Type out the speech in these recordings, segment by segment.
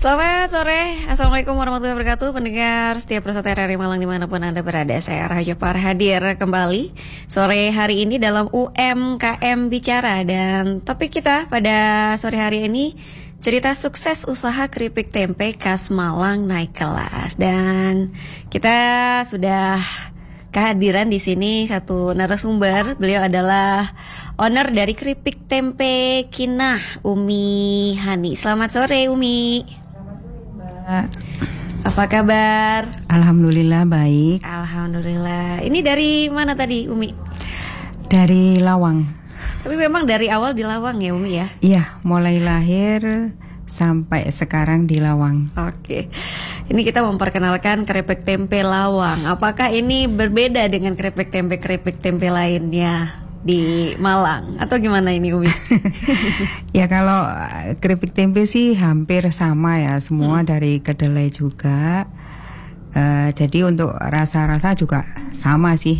Selamat sore, Assalamualaikum warahmatullahi wabarakatuh. Pendengar setiap Persatu RRI Malang dimanapun Anda berada, saya Rahayu Par hadir kembali sore hari ini dalam UMKM Bicara. Dan topik kita pada sore hari ini, cerita sukses usaha keripik tempe khas Malang naik kelas. Dan kita sudah kehadiran di sini satu narasumber. Beliau adalah owner dari keripik tempe Kinah, Umi Hani. Selamat sore, Umi. Selamat sore, Mbak. Apa kabar? Alhamdulillah baik. Alhamdulillah. Ini dari mana tadi, Umi? Dari Lawang. Tapi memang dari awal di Lawang ya, Umi ya? Iya, mulai lahir sampai sekarang di Lawang. Oke. Ini kita memperkenalkan keripik tempe Lawang. Apakah ini berbeda dengan keripik tempe lainnya di Malang atau gimana ini, Umi? Ya kalau keripik tempe sih hampir sama ya, semua dari kedelai juga. Jadi untuk rasa-rasa juga sama sih.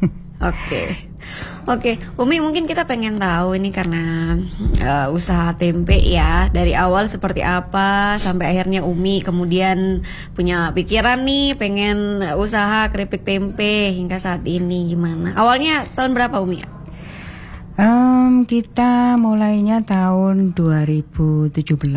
Oke, Umi, mungkin kita pengen tahu ini karena usaha tempe ya, dari awal seperti apa sampai akhirnya Umi kemudian punya pikiran nih pengen usaha keripik tempe hingga saat ini gimana? Awalnya tahun berapa, Umi? Kita mulainya tahun 2017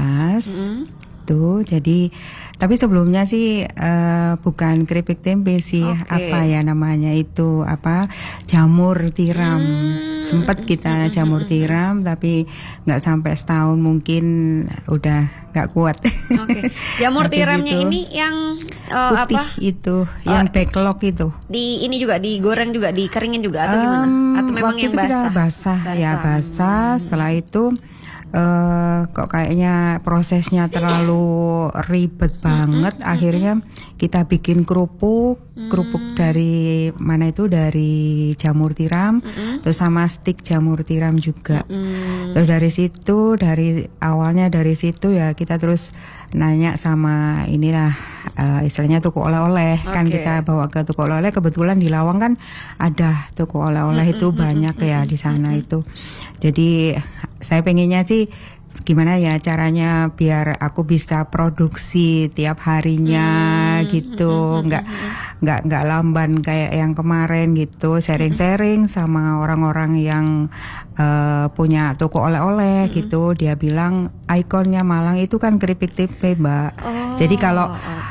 tuh, jadi tapi sebelumnya sih bukan keripik tempe sih, apa ya namanya itu, apa, jamur tiram. Sempet kita jamur tiram tapi nggak sampai setahun, mungkin udah nggak kuat. Jamur tiramnya ini yang putih apa? Itu yang backlog itu. Di ini juga digoreng juga, dikeringin juga atau gimana? Atau memang yang basah? Basah. Setelah itu kok kayaknya prosesnya terlalu ribet banget. Akhirnya kita bikin kerupuk dari mana itu, dari jamur tiram, terus sama stik jamur tiram juga. Terus dari awalnya dari situ ya kita terus nanya sama inilah istilahnya toko oleh-oleh. Kan kita bawa ke toko oleh-oleh, kebetulan di Lawang kan ada toko oleh-oleh itu banyak ya di sana itu. Jadi saya pengennya sih gimana ya caranya biar aku bisa produksi tiap harinya gitu, nggak lamban kayak yang kemarin gitu. Sharing sama orang-orang yang punya toko oleh-oleh gitu. Dia bilang ikonnya Malang itu kan keripik tempe, Mbak. Jadi kalau